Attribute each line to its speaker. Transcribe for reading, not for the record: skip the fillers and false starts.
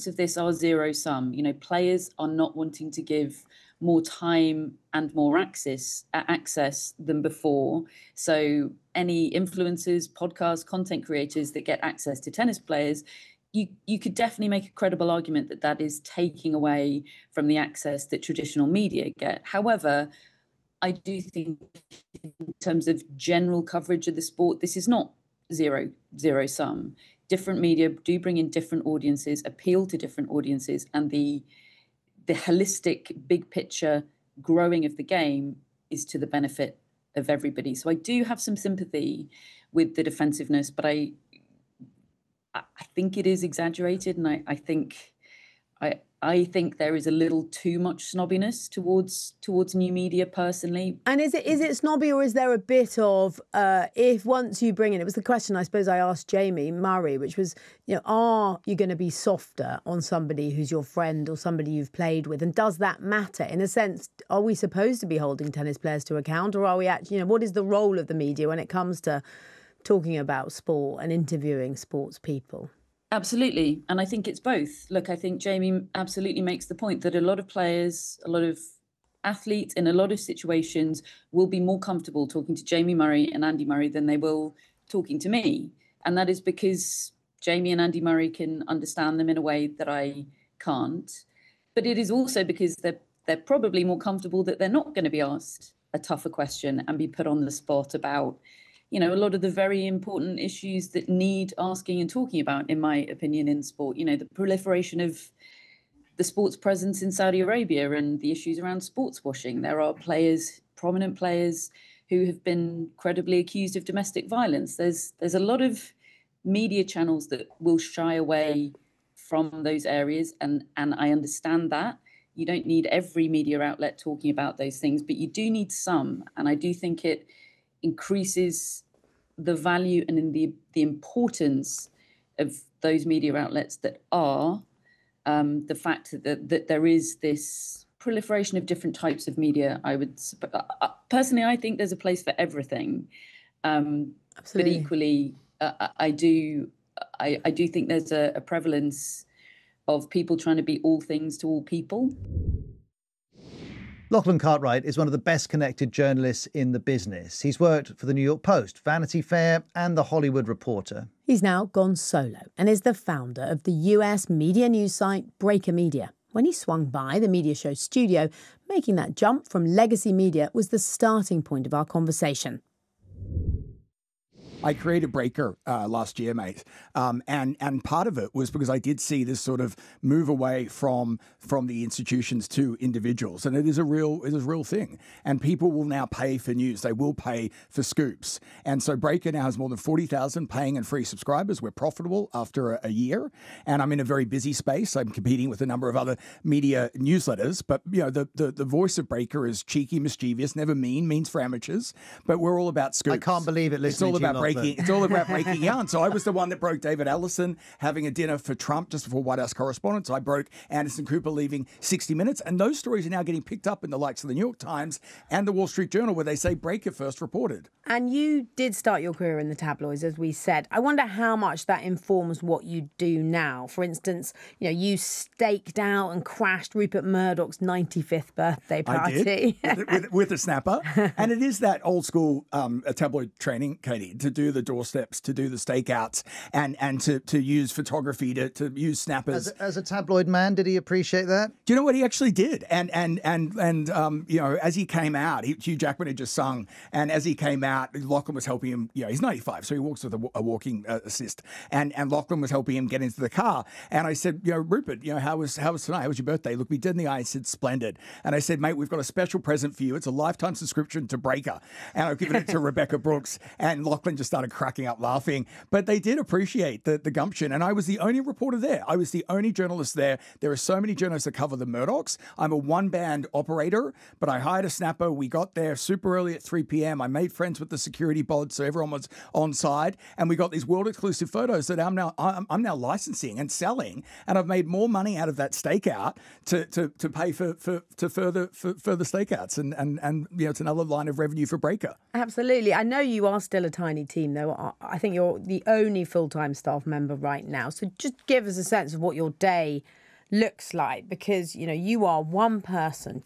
Speaker 1: effects of this are zero sum. You know, players are not wanting to give more time and more access than before. So any influencers, podcast, content creators that get access to tennis players, you could definitely make a credible argument that that is taking away from the access that traditional media get. However, I do think in terms of general coverage of the sport, this is not zero sum. Different media do bring in different audiences, appeal to different audiences, and the holistic big picture growing of the game is to the benefit of everybody. So I do have some sympathy with the defensiveness, but I think it is exaggerated, and I think there is a little too much snobbiness towards new media personally.
Speaker 2: And is it snobby, or is there a bit of if once you bring in, it was the question I suppose I asked Jamie Murray, which was, you know, are you going to be softer on somebody who's your friend or somebody you've played with? And does that matter? In a sense, are we supposed to be holding tennis players to account, or are we actually, you know, what is the role of the media when it comes to talking about sport and interviewing sports people?
Speaker 1: Absolutely. And I think it's both. Look, I think Jamie absolutely makes the point that a lot of players, a lot of athletes in a lot of situations will be more comfortable talking to Jamie Murray and Andy Murray than they will talking to me. And that is because Jamie and Andy Murray can understand them in a way that I can't. But it is also because they're probably more comfortable that they're not going to be asked a tougher question and be put on the spot about, you know, a lot of the very important issues that need asking and talking about, in my opinion, in sport. You know, the proliferation of the sports presence in Saudi Arabia and the issues around sports washing. There are players, prominent players, who have been credibly accused of domestic violence. There's a lot of media channels that will shy away from those areas, and I understand that. You don't need every media outlet talking about those things, but you do need some, and I do think it increases the value and in the importance of those media outlets that are the fact that there is this proliferation of different types of media. I would personally, I think there's a place for everything, but equally, I do think there's a prevalence of people trying to be all things to all people.
Speaker 3: Lachlan Cartwright is one of the best connected journalists in the business. He's worked for the New York Post, Vanity Fair and The Hollywood Reporter.
Speaker 2: He's now gone solo and is the founder of the US media news site Breaker Media. When he swung by the media show studio, making that jump from legacy media was the starting point of our conversation.
Speaker 4: I created Breaker last year, mate, and part of it was because I did see this sort of move away from the institutions to individuals, and it is a real thing. And people will now pay for news; they will pay for scoops. And so Breaker now has more than 40,000 paying and free subscribers. We're profitable after a year, and I'm in a very busy space. I'm competing with a number of other media newsletters, but you know the voice of Breaker is cheeky, mischievous, never mean, means for amateurs. But we're all about scoops.
Speaker 3: I can't believe it.
Speaker 4: It's all about breaking. It's all about breaking yarn. So I was the one that broke David Ellison having a dinner for Trump just before White House Correspondents. I broke Anderson Cooper leaving 60 Minutes. And those stories are now getting picked up in the likes of the New York Times and the Wall Street Journal, where they say Breaker first reported.
Speaker 2: And you did start your career in the tabloids, as we said. I wonder how much that informs what you do now. For instance, you know, you staked out and crashed Rupert Murdoch's 95th birthday party.
Speaker 4: I did, with a snapper. And it is that old school tabloid training, Katie, to do the doorsteps, to do the stakeouts, and to use photography, to use snappers.
Speaker 3: As a tabloid man, did he appreciate that?
Speaker 4: Do you know what he actually did? And you know, as he came out, Hugh Jackman had just sung, and as he came out, Lachlan was helping him. You know, he's 95, so he walks with a walking assist, and Lachlan was helping him get into the car. And I said, you know, Rupert, you know, how was tonight? How was your birthday? Looked me dead in the eye and said, splendid. And I said, mate, we've got a special present for you. It's a lifetime subscription to Breaker, and I've given it to Rebecca Brooks. And Lachlan just started cracking up laughing. But they did appreciate the gumption, and I was the only reporter there. I was the only journalist there. There are so many journalists that cover the Murdochs. I'm a one-band operator, but I hired a snapper. We got there super early at 3 p.m. I made friends with the security bod, so everyone was on side, and we got these world-exclusive photos that I'm now licensing and selling, and I've made more money out of that stakeout to pay for further stakeouts, and you know, it's another line of revenue for Breaker.
Speaker 2: Absolutely. I know you are still a tiny team team, though. I think you're the only full-time staff member right now. So just give us a sense of what your day looks like, because, you know, you are one person